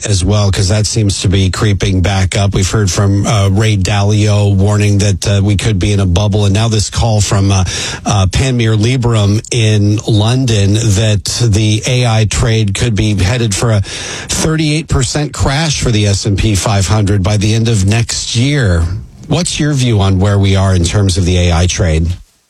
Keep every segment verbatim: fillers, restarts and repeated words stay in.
rate as well, because that seems to be creeping back up. We've heard from uh, Ray Dalio warning that uh, we could be in a bubble, and now this call from uh, uh, Panmure Liberum in London that the A I trade could be headed for a thirty-eight percent crash for the S and P five hundred by the end of next year. What's your view on where we are in terms of the A I trade?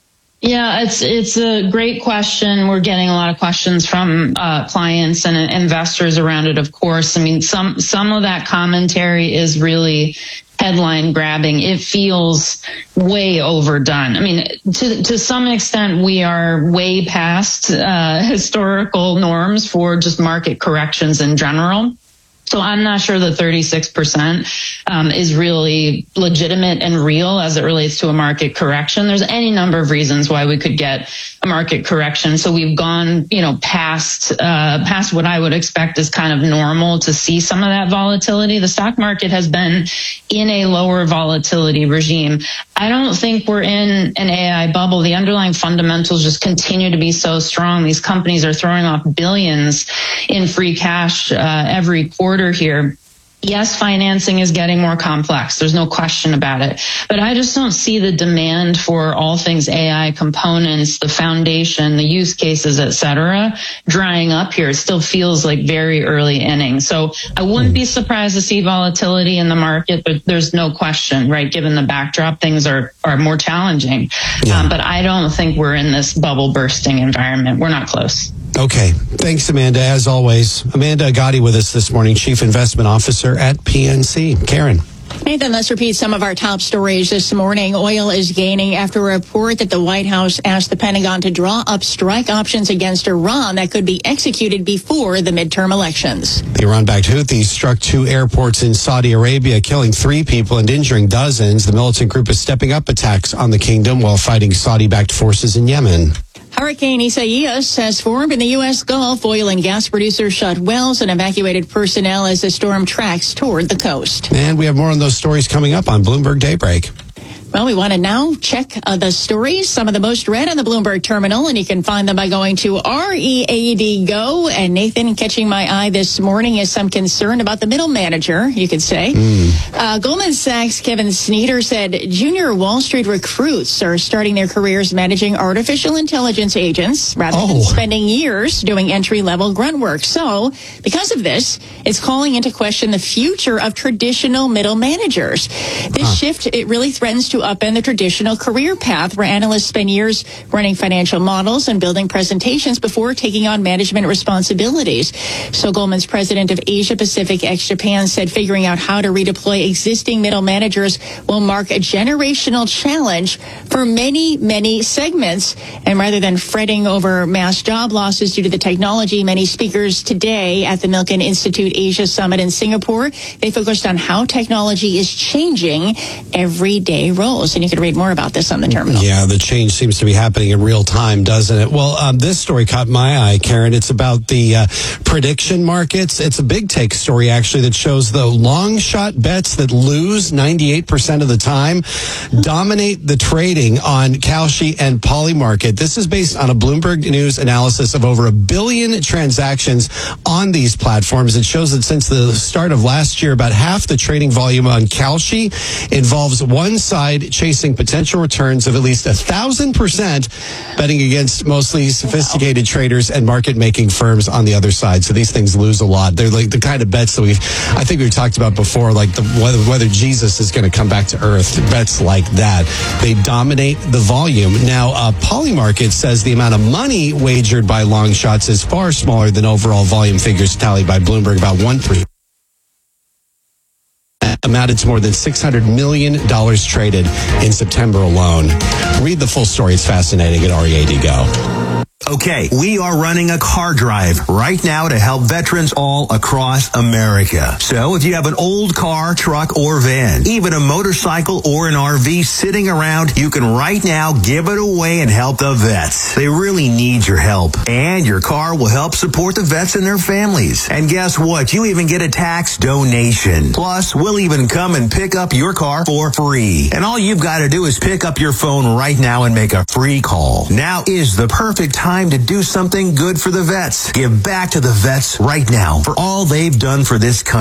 Yeah, it's it's a great question. We're getting a lot of questions from uh, clients and investors around it, of course. I mean, some some of that commentary is really headline grabbing. It feels way overdone. I mean, to to some extent, we are way past uh, historical norms for just market corrections in general. So I'm not sure the thirty-six percent um, is really legitimate and real as it relates to a market correction. There's any number of reasons why we could get a market correction. So we've gone, you know, past uh, past what I would expect is kind of normal to see some of that volatility. The stock market has been in a lower volatility regime. I don't think we're in an A I bubble. The underlying fundamentals just continue to be so strong. These companies are throwing off billions in free cash uh, every quarter here. Yes, financing is getting more complex. There's no question about it. But I just don't see the demand for all things A I components, the foundation, the use cases, et cetera, drying up here. It still feels like very early innings. So I wouldn't be surprised to see volatility in the market, but there's no question, right? Given the backdrop, things are, are more challenging. Yeah. Um, but I don't think we're in this bubble bursting environment. We're not close. Okay. Thanks, Amanda, as always. Amanda Agati with us this morning, Chief Investment Officer at P N C. Karen. Nathan, let's repeat some of our top stories this morning. Oil is gaining after a report that the White House asked the Pentagon to draw up strike options against Iran that could be executed before the midterm elections. The Iran-backed Houthis struck two airports in Saudi Arabia, killing three people and injuring dozens. The militant group is stepping up attacks on the kingdom while fighting Saudi-backed forces in Yemen. Hurricane Isaias has formed in the U S Gulf. Oil and gas producers shut wells and evacuated personnel as the storm tracks toward the coast. And we have more on those stories coming up on Bloomberg Daybreak. Well, we want to now check uh, the stories, some of the most read on the Bloomberg terminal, and you can find them by going to R E A D Go. And Nathan, catching my eye this morning is some concern about the middle manager, you could say. Mm. Uh, Goldman Sachs' Kevin Sneeder said junior Wall Street recruits are starting their careers managing artificial intelligence agents rather oh. than spending years doing entry-level grunt work. So, because of this, it's calling into question the future of traditional middle managers. This huh. shift, it really threatens to upend the traditional career path where analysts spend years running financial models and building presentations before taking on management responsibilities. So Goldman's president of Asia Pacific ex-Japan said figuring out how to redeploy existing middle managers will mark a generational challenge for many, many segments. And rather than fretting over mass job losses due to the technology, many speakers today at the Milken Institute Asia Summit in Singapore, they focused on how technology is changing everyday roles. And you can read more about this on the terminal. Yeah, the change seems to be happening in real time, doesn't it? Well, um, this story caught my eye, Karen. It's about the uh, prediction markets. It's a big take story, actually, that shows the long shot bets that lose ninety-eight percent of the time dominate the trading on Kalshi and Polymarket. This is based on a Bloomberg News analysis of over a billion transactions on these platforms. It shows that since the start of last year, about half the trading volume on Kalshi involves one side chasing potential returns of at least a thousand percent, betting against mostly sophisticated wow. traders and market-making firms on the other side. So these things lose a lot. They're like the kind of bets that we've, I think we've talked about before, like the, whether, whether Jesus is going to come back to earth. Bets like that. They dominate the volume. Now, uh, Polymarket says the amount of money wagered by long shots is far smaller than overall volume figures tallied by Bloomberg, about one percent. Amounted to more than six hundred million dollars traded in September alone. Read the full story. It's fascinating at R E A D Go. Okay, we are running a car drive right now to help veterans all across America. So if you have an old car, truck, or van, even a motorcycle or an R V sitting around, you can right now give it away and help the vets. They really need your help. And your car will help support the vets and their families. And guess what? You even get a tax donation. Plus, we'll even come and pick up your car for free. And all you've got to do is pick up your phone right now and make a free call. Now is the perfect time to do something good for the vets. Give back to the vets right now for all they've done for this country.